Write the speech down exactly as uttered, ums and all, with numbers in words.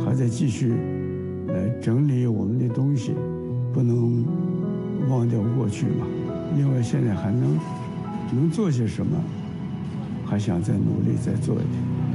还在继续来整理我们的东西，不能忘掉过去嘛。另外，现在还能能做些什么，还想再努力再做一点。